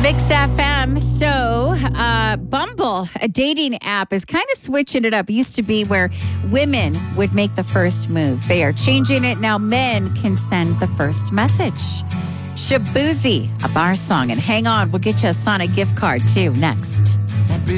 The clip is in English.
Mix FM. So, Bumble, a dating app, is kind of switching it up. It used to be where women would make the first move. They are changing it. Now men can send the first message. Shabuzi, a bar song. And hang on, we'll get you a Sonic gift card too next.